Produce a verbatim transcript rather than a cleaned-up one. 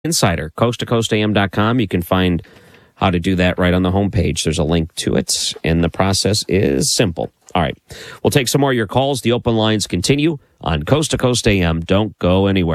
Insider, coast to coast a m dot com. You can find how to do that right on the homepage. There's a link to it, and the process is simple. All right. We'll take some more of your calls. The open lines continue on Coast to Coast A M. Don't go anywhere.